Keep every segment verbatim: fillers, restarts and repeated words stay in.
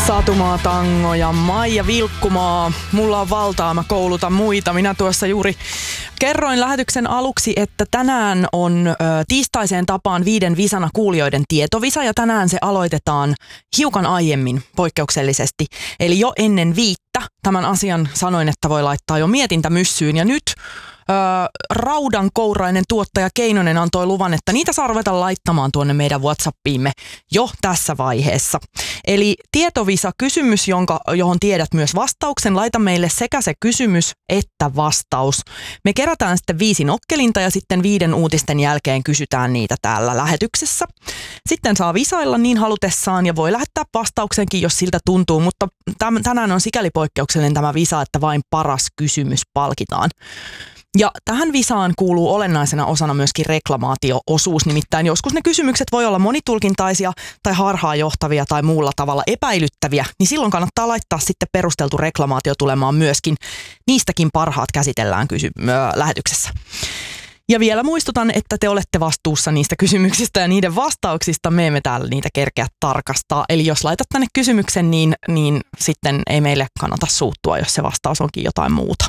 Satumaa Tango ja Maija Vilkkumaa. Mulla on valtaa, mä koulutan muita. Minä tuossa juuri kerroin lähetyksen aluksi, että tänään on ö, tiistaiseen tapaan viiden visana kuulijoiden tietovisa ja tänään se aloitetaan hiukan aiemmin poikkeuksellisesti. Eli jo ennen viittä tämän asian sanoin, että voi laittaa jo mietintämyssyyn ja nyt Öö, raudankourainen tuottaja Keinonen antoi luvan, että niitä saa ruveta laittamaan tuonne meidän WhatsAppiimme jo tässä vaiheessa. Eli tietovisa kysymys, jonka, johon tiedät myös vastauksen, laita meille sekä se kysymys että vastaus. Me kerätään sitten viisi nokkelinta ja sitten viiden uutisten jälkeen kysytään niitä täällä lähetyksessä. Sitten saa visailla niin halutessaan ja voi lähettää vastauksenkin, jos siltä tuntuu, mutta täm, tänään on sikäli poikkeuksellinen tämä visa, että vain paras kysymys palkitaan. Ja tähän visaan kuuluu olennaisena osana myöskin reklamaatio-osuus, nimittäin joskus ne kysymykset voi olla monitulkintaisia tai harhaanjohtavia tai muulla tavalla epäilyttäviä, niin silloin kannattaa laittaa sitten perusteltu reklamaatio tulemaan myöskin. Niistäkin parhaat käsitellään kysy- äh, lähetyksessä. Ja vielä muistutan, että te olette vastuussa niistä kysymyksistä ja niiden vastauksista. Me emme täällä niitä kerkeä tarkastaa. Eli jos laitat tänne kysymyksen, niin, niin sitten ei meille kannata suuttua, jos se vastaus onkin jotain muuta.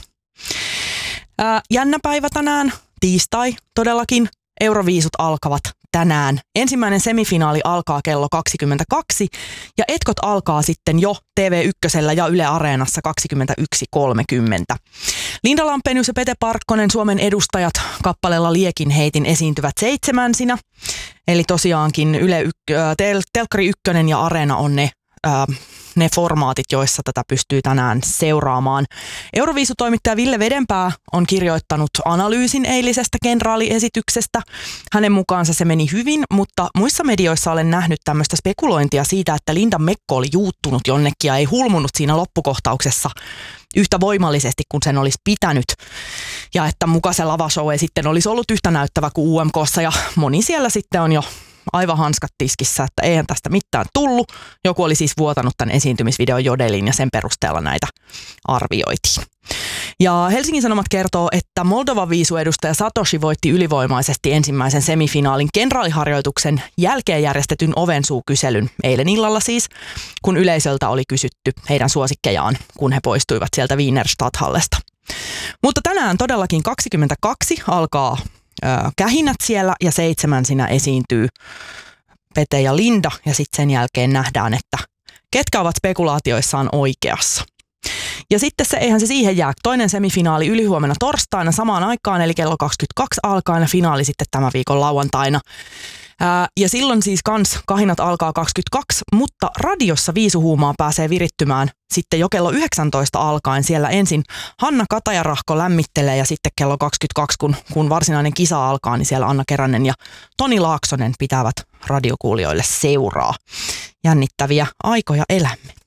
Ää, jännä päivä tänään, tiistai todellakin. Euroviisut alkavat tänään. Ensimmäinen semifinaali alkaa kello kaksikymmentäkaksi ja etkot alkaa sitten jo T V yksi ja Yle Areenassa kaksikymmentäyksi kolmekymmentä. Linda Lampenius ja Pete Parkkonen, Suomen edustajat, kappaleella Liekin heitin esiintyvät seitsemänsinä. Eli tosiaankin Yle Yk- tel- Telkkari ykkönen ja Areena on ne Ää, ne formaatit, joissa tätä pystyy tänään seuraamaan. Euroviisutoimittaja Ville Vedenpää on kirjoittanut analyysin eilisestä kenraaliesityksestä. Hänen mukaansa se meni hyvin, mutta muissa medioissa olen nähnyt tämmöistä spekulointia siitä, että Linda Mekko oli juuttunut jonnekin ja ei hulmunut siinä loppukohtauksessa yhtä voimallisesti kuin sen olisi pitänyt. Ja että muka se lavashow ei sitten olisi ollut yhtä näyttävä kuin U M K:ssa ja moni siellä sitten on jo aivan hanskat tiskissä, että eihän tästä mitään tullut. Joku oli siis vuotanut tämän esiintymisvideon Jodeliin ja sen perusteella näitä arvioitiin. Ja Helsingin Sanomat kertoo, että Moldovan viisuedustaja Satoshi voitti ylivoimaisesti ensimmäisen semifinaalin kenraaliharjoituksen jälkeen järjestetyn ovensuukyselyn eilen illalla siis, kun yleisöltä oli kysytty heidän suosikkejaan, kun he poistuivat sieltä Wiener Stadthallesta. Mutta tänään todellakin kaksikymmentäkaksi alkaa kähinät siellä ja seitsemänsinä esiintyy Pete ja Linda ja sitten sen jälkeen nähdään, että ketkä ovat spekulaatioissaan oikeassa. Ja sitten se, eihän se siihen jää. Toinen semifinaali ylihuomenna torstaina samaan aikaan, eli kello kaksikymmentäkaksi alkaen ja finaali sitten tämän viikon lauantaina. Ää, ja silloin siis kans kahinat alkaa kaksikymmentäkaksi, mutta radiossa viisuhuumaa pääsee virittymään sitten jo kello yhdeksäntoista alkaen. Siellä ensin Hanna Katajarahko lämmittelee ja sitten kello kaksikymmentäkaksi, kun, kun varsinainen kisa alkaa, niin siellä Anna Keränen ja Toni Laaksonen pitävät radiokuulijoille seuraa. Jännittäviä aikoja elämme.